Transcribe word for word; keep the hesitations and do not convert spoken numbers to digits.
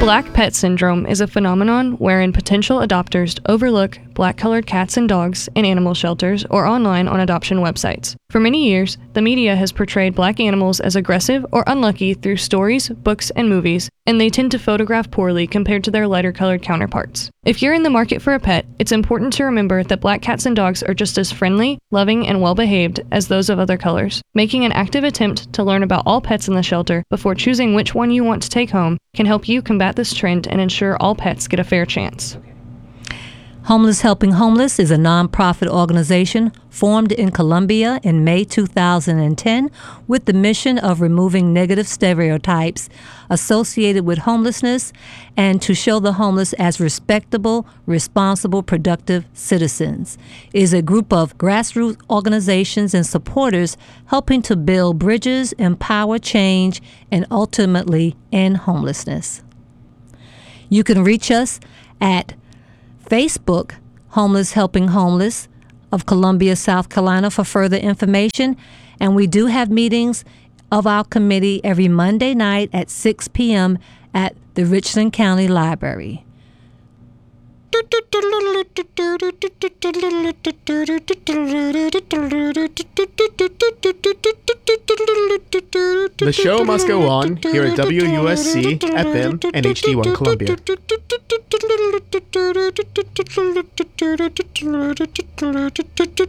Black pet syndrome is a phenomenon wherein potential adopters overlook black-colored cats and dogs in animal shelters or online on adoption websites. For many years, the media has portrayed black animals as aggressive or unlucky through stories, books, and movies, and they tend to photograph poorly compared to their lighter-colored counterparts. If you're in the market for a pet, it's important to remember that black cats and dogs are just as friendly, loving, and well-behaved as those of other colors. Making an active attempt to learn about all pets in the shelter before choosing which one you want to take home can help you combat this trend and ensure all pets get a fair chance. Homeless Helping Homeless is a nonprofit organization formed in Columbia in May two thousand ten with the mission of removing negative stereotypes associated with homelessness and to show the homeless as respectable, responsible, productive citizens. It is a group of grassroots organizations and supporters helping to build bridges, empower change, and ultimately end homelessness. You can reach us at Facebook, Homeless Helping Homeless of Columbia, South Carolina, for further information. And we do have meetings of our committee every Monday night at six p.m. at the Richland County Library. The show must go on here at W U S C, F M, and H D one Columbia.